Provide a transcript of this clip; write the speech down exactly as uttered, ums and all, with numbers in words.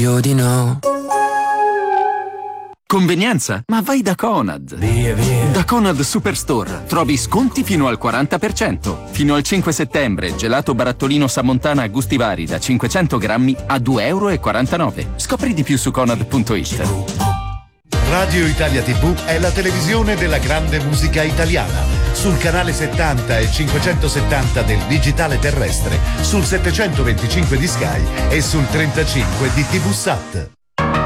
meglio di no. Convenienza? Ma vai da Conad! Via, via. Da Conad Superstore trovi sconti fino al quaranta per cento. Fino al cinque settembre, gelato barattolino Samontana a gusti vari da cinquecento grammi a due e quarantanove euro. Scopri di più su conad punto it. Radio Italia tivù è la televisione della grande musica italiana. Sul canale settanta e cinquecentosettanta del digitale terrestre, sul settecentoventicinque di Sky e sul trentacinque di tivù Sat.